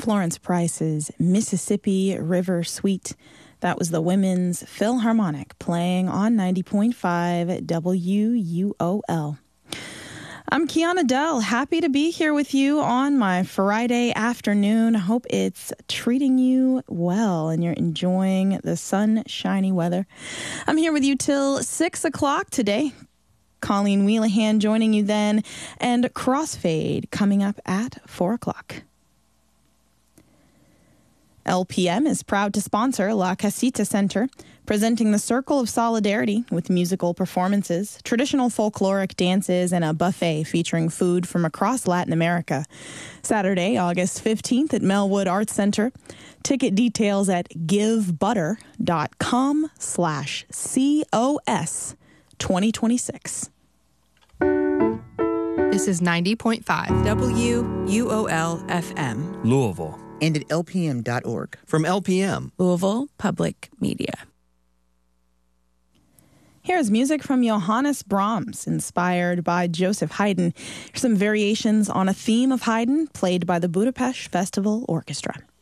Florence Price's Mississippi River Suite. That was the Women's Philharmonic playing on 90.5 WUOL. I'm Kiana Dell, happy to be here with you on my Friday afternoon. Hope it's treating you well and you're enjoying the sunshiny weather. I'm here with you till 6 o'clock today. Colleen Wheelahan joining you then, and Crossfade coming up at 4 o'clock. LPM is proud to sponsor La Casita Center, presenting the Circle of Solidarity with musical performances, traditional folkloric dances, and a buffet featuring food from across Latin America. Saturday, August 15th at Melwood Arts Center. Ticket details at givebutter.com/COS 2026. This is 90.5 WUOL FM. Louisville. And at lpm.org. From LPM. Louisville Public Media. Here's music from Johannes Brahms, inspired by Joseph Haydn. Here's some variations on a theme of Haydn, played by the Budapest Festival Orchestra.